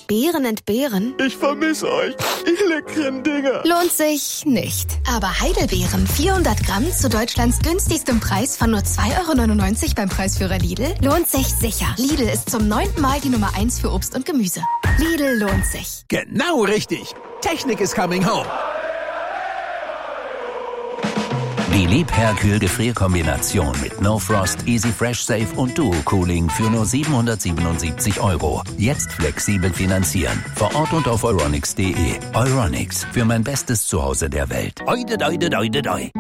Beeren entbehren? Ich vermisse euch, ihr leckeren Dinger. Lohnt sich nicht. Aber Heidelbeeren 400 Gramm zu Deutschlands günstigstem Preis von nur 2,99 € beim Preisführer Lidl lohnt sich sicher. Lidl ist zum 9. Mal die Nummer 1 für Obst und Gemüse. Lidl lohnt sich. Genau richtig. Technik is coming home. Die Liebherr-Kühl-Gefrierkombination mit No Frost, Easy Fresh Safe und Duo Cooling für nur 777 €. Jetzt flexibel finanzieren. Vor Ort und auf euronics.de. Euronics, für mein bestes Zuhause der Welt. Oide, doide, doide, doi.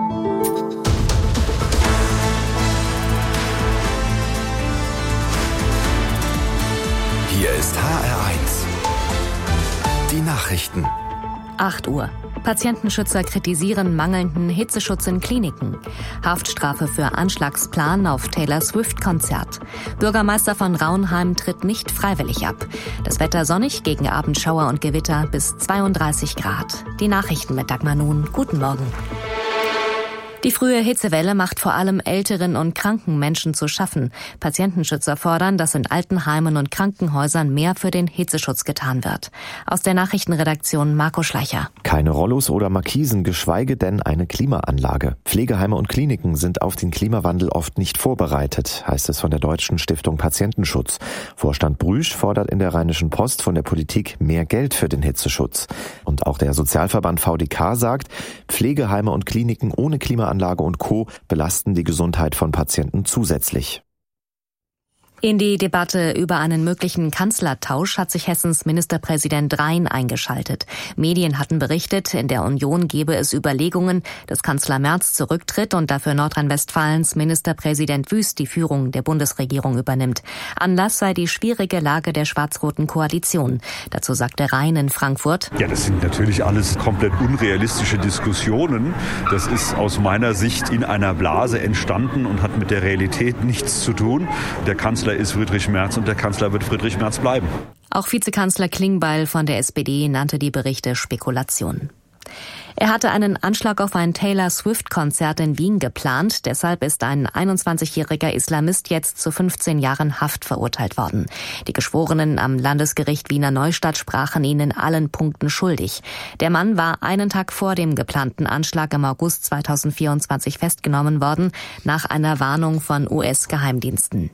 Hier ist HR1. Die Nachrichten. 8 Uhr. Patientenschützer kritisieren mangelnden Hitzeschutz in Kliniken. Haftstrafe für Anschlagsplan auf Taylor Swift-Konzert. Bürgermeister von Raunheim tritt nicht freiwillig ab. Das Wetter sonnig, gegen Abend Schauer und Gewitter bis 32 Grad. Die Nachrichten mit Dagmar Nun. Guten Morgen. Die frühe Hitzewelle macht vor allem älteren und kranken Menschen zu schaffen. Patientenschützer fordern, dass in Altenheimen und Krankenhäusern mehr für den Hitzeschutz getan wird. Aus der Nachrichtenredaktion Marco Schleicher. Keine Rollos oder Markisen, geschweige denn eine Klimaanlage. Pflegeheime und Kliniken sind auf den Klimawandel oft nicht vorbereitet, heißt es von der Deutschen Stiftung Patientenschutz. Vorstand Brüsch fordert in der Rheinischen Post von der Politik mehr Geld für den Hitzeschutz. Und auch der Sozialverband VDK sagt, Pflegeheime und Kliniken ohne Klimaanlage und Co. belasten die Gesundheit von Patienten zusätzlich. In die Debatte über einen möglichen Kanzlertausch hat sich Hessens Ministerpräsident Rhein eingeschaltet. Medien hatten berichtet, in der Union gebe es Überlegungen, dass Kanzler Merz zurücktritt und dafür Nordrhein-Westfalens Ministerpräsident Wüst die Führung der Bundesregierung übernimmt. Anlass sei die schwierige Lage der schwarz-roten Koalition. Dazu sagte Rhein in Frankfurt: Ja, das sind natürlich alles komplett unrealistische Diskussionen. Das ist aus meiner Sicht in einer Blase entstanden und hat mit der Realität nichts zu tun. Der Kanzler ist Friedrich Merz und der Kanzler wird Friedrich Merz bleiben. Auch Vizekanzler Klingbeil von der SPD nannte die Berichte Spekulation. Er hatte einen Anschlag auf ein Taylor Swift-Konzert in Wien geplant. Deshalb ist ein 21-jähriger Islamist jetzt zu 15 Jahren Haft verurteilt worden. Die Geschworenen am Landesgericht Wiener Neustadt sprachen ihn in allen Punkten schuldig. Der Mann war einen Tag vor dem geplanten Anschlag im August 2024 festgenommen worden, nach einer Warnung von US-Geheimdiensten.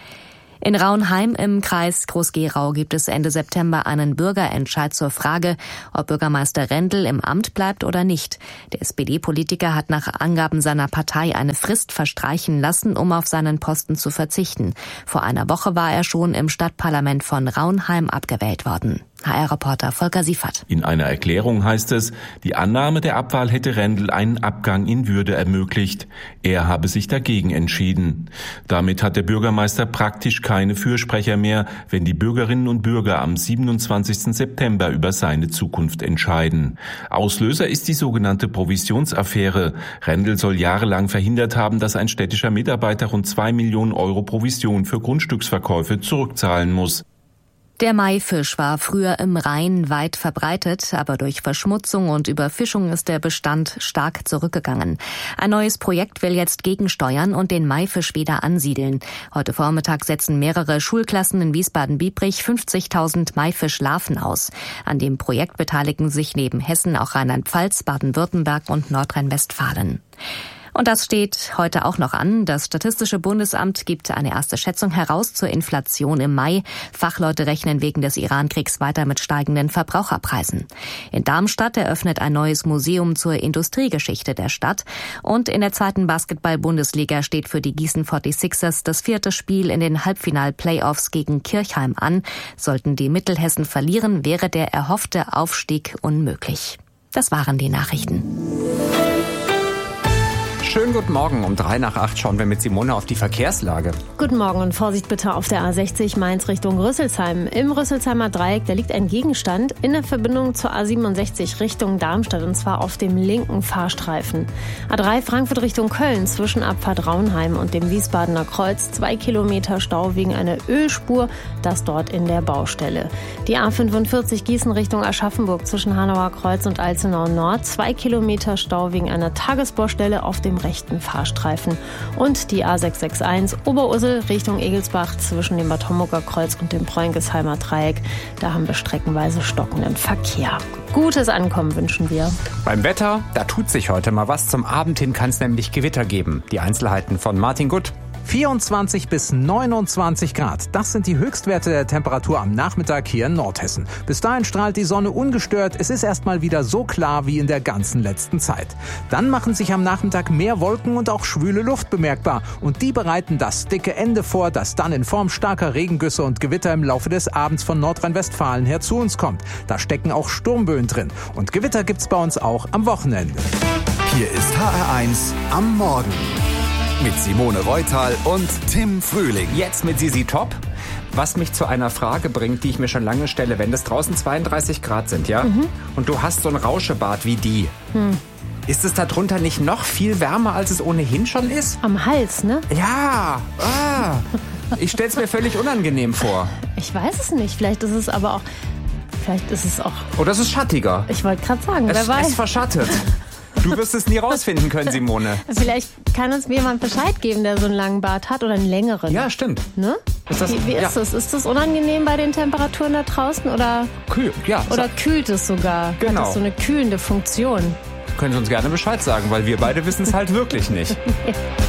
In Raunheim im Kreis Groß-Gerau gibt es Ende September einen Bürgerentscheid zur Frage, ob Bürgermeister Rendel im Amt bleibt oder nicht. Der SPD-Politiker hat nach Angaben seiner Partei eine Frist verstreichen lassen, um auf seinen Posten zu verzichten. Vor einer Woche war er schon im Stadtparlament von Raunheim abgewählt worden. HR-Reporter Volker Siefert. In einer Erklärung heißt es, die Annahme der Abwahl hätte Rendel einen Abgang in Würde ermöglicht. Er habe sich dagegen entschieden. Damit hat der Bürgermeister praktisch keine Fürsprecher mehr, wenn die Bürgerinnen und Bürger am 27. September über seine Zukunft entscheiden. Auslöser ist die sogenannte Provisionsaffäre. Rendel soll jahrelang verhindert haben, dass ein städtischer Mitarbeiter rund 2 Millionen € Provision für Grundstücksverkäufe zurückzahlen muss. Der Maifisch war früher im Rhein weit verbreitet, aber durch Verschmutzung und Überfischung ist der Bestand stark zurückgegangen. Ein neues Projekt will jetzt gegensteuern und den Maifisch wieder ansiedeln. Heute Vormittag setzen mehrere Schulklassen in Wiesbaden-Biebrich 50.000 Maifischlarven aus. An dem Projekt beteiligen sich neben Hessen auch Rheinland-Pfalz, Baden-Württemberg und Nordrhein-Westfalen. Und das steht heute auch noch an. Das Statistische Bundesamt gibt eine erste Schätzung heraus zur Inflation im Mai. Fachleute rechnen wegen des Iran-Kriegs weiter mit steigenden Verbraucherpreisen. In Darmstadt eröffnet ein neues Museum zur Industriegeschichte der Stadt. Und in der 2. Basketball-Bundesliga steht für die Gießen 46ers das 4. Spiel in den Halbfinal-Playoffs gegen Kirchheim an. Sollten die Mittelhessen verlieren, wäre der erhoffte Aufstieg unmöglich. Das waren die Nachrichten. Schönen guten Morgen. Um 7:03 schauen wir mit Simone auf die Verkehrslage. Guten Morgen und Vorsicht bitte auf der A60 Mainz Richtung Rüsselsheim. Im Rüsselsheimer Dreieck, da liegt ein Gegenstand in der Verbindung zur A67 Richtung Darmstadt und zwar auf dem linken Fahrstreifen. A3 Frankfurt Richtung Köln zwischen Abfahrt Raunheim und dem Wiesbadener Kreuz 2 Kilometer Stau wegen einer Ölspur, das dort in der Baustelle. Die A45 Gießen Richtung Aschaffenburg zwischen Hanauer Kreuz und Alzenau Nord 2 Kilometer Stau wegen einer Tagesbaustelle auf dem rechten Fahrstreifen. Und die A661 Oberursel Richtung Egelsbach zwischen dem Bad Homburger Kreuz und dem Bräunkesheimer Dreieck. Da haben wir streckenweise stockenden Verkehr. Gutes Ankommen wünschen wir. Beim Wetter, da tut sich heute mal was. Zum Abend hin kann es nämlich Gewitter geben. Die Einzelheiten von Martin Gutt. 24 bis 29 Grad. Das sind die Höchstwerte der Temperatur am Nachmittag hier in Nordhessen. Bis dahin strahlt die Sonne ungestört. Es ist erstmal wieder so klar wie in der ganzen letzten Zeit. Dann machen sich am Nachmittag mehr Wolken und auch schwüle Luft bemerkbar. Und die bereiten das dicke Ende vor, das dann in Form starker Regengüsse und Gewitter im Laufe des Abends von Nordrhein-Westfalen her zu uns kommt. Da stecken auch Sturmböen drin. Und Gewitter gibt's bei uns auch am Wochenende. Hier ist HR1 am Morgen. Mit Simone Reutal und Tim Frühling. Jetzt mit Sisi Top. Was mich zu einer Frage bringt, die ich mir schon lange stelle. Wenn es draußen 32 Grad sind, ja? Und du hast so ein Rauschebad wie die. Ist es darunter nicht noch viel wärmer, als es ohnehin schon ist? Am Hals, ne? Ja. Ich stell's mir völlig unangenehm vor. Ich weiß es nicht. Vielleicht ist es aber auch... Oder es ist schattiger. Ich wollte gerade sagen, wer weiß. Es verschattet. Du wirst es nie rausfinden können, Simone. Vielleicht kann uns jemand Bescheid geben, der so einen langen Bart hat oder einen längeren. Ja, stimmt. Ne? Wie ist das? Ist das unangenehm bei den Temperaturen da draußen? Oder kühlt es sogar? Genau. Hat das so eine kühlende Funktion? Können Sie uns gerne Bescheid sagen, weil wir beide wissen es halt wirklich nicht.